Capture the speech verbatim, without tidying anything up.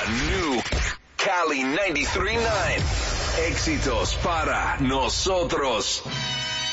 New Cali noventa y tres punto nueve. Éxitos para nosotros.